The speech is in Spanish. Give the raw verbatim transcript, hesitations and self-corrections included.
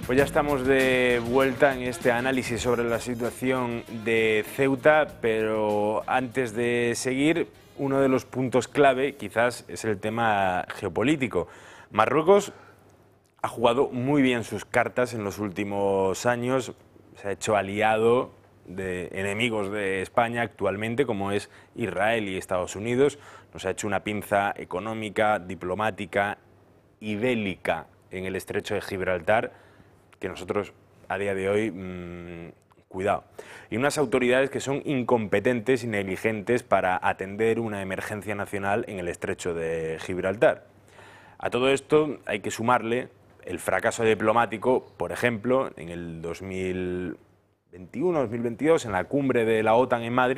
Pues ya estamos de vuelta en este análisis sobre la situación de Ceuta, pero antes de seguir, uno de los puntos clave quizás es el tema geopolítico. Marruecos ha jugado muy bien sus cartas en los últimos años, se ha hecho aliado de enemigos de España actualmente, como es Israel y Estados Unidos, nos ha hecho una pinza económica, diplomática y bélica en el estrecho de Gibraltar, que nosotros a día de hoy, mmm, cuidado, y unas autoridades que son incompetentes y negligentes para atender una emergencia nacional en el estrecho de Gibraltar. A todo esto hay que sumarle el fracaso diplomático, por ejemplo, en el dos mil veintiuno dos mil veintidós, en la cumbre de la OTAN en Madrid,